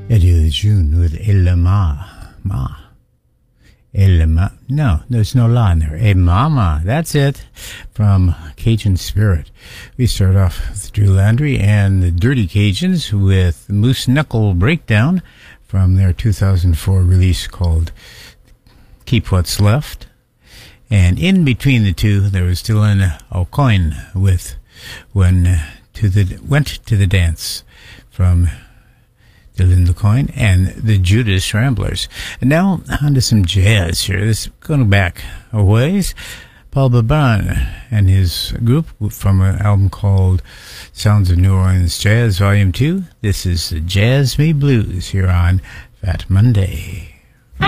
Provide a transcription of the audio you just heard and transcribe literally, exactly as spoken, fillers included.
Eddie the June with El Ma. Ma. El Ma. No, there's no la in there. Eh Mama. That's it. From Cajun Spirit. We start off with Drew Landry and the Dirty Cajuns with Moose Knuckle Breakdown from their two thousand four release called Keep What's Left. And in between the two, there was Dylan O'Coin with When to the Went to the Dance from Dylan O'Coin and the Judas Ramblers. And now on to some jazz here. This is going back a ways. Paul Baban and his group from an album called Sounds of New Orleans Jazz Volume two. This is Jazz Me Blues here on Fat Monday.